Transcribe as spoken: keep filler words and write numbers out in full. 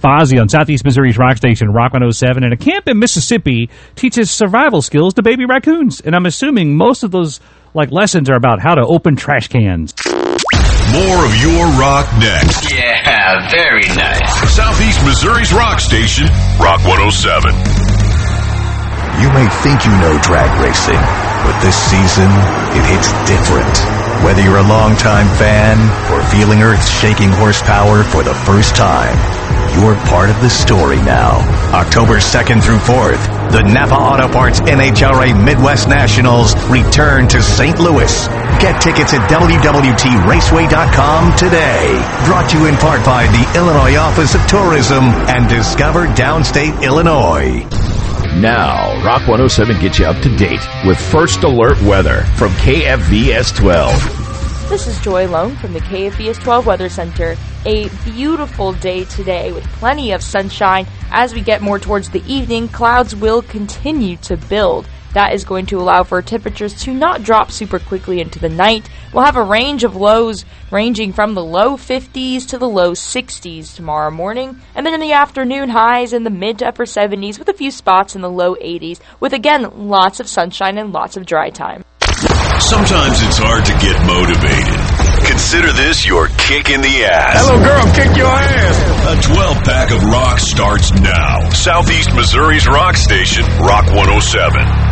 Fozzie on Southeast Missouri's rock station, Rock one oh seven. And a camp in Mississippi teaches survival skills to baby raccoons. And I'm assuming most of those like lessons are about how to open trash cans. More of your rock next. Yeah, very nice. Southeast Missouri's rock station, Rock one oh seven. You may think you know drag racing, but this season, it hits different. Whether you're a longtime fan or feeling earth-shaking horsepower for the first time, you're part of the story now. October second through fourth, the Napa Auto Parts N H R A Midwest Nationals return to Saint Louis. Get tickets at W W T raceway dot com today. Brought to you in part by the Illinois Office of Tourism and Discover Downstate Illinois. Now, Rock one oh seven gets you up to date with First Alert Weather from K F V S twelve. This is Joy Lone from the K F V S twelve Weather Center. A beautiful day today with plenty of sunshine. As we get more towards the evening, clouds will continue to build. That is going to allow for temperatures to not drop super quickly into the night. We'll have a range of lows ranging from the low fifties to the low sixties tomorrow morning. And then in the afternoon, highs in the mid to upper seventies with a few spots in the low eighties. With, again, lots of sunshine and lots of dry time. Sometimes it's hard to get motivated. Consider this your kick in the ass. Hello, girl, kick your ass. A twelve-pack of rock starts now. Southeast Missouri's rock station, Rock one oh seven.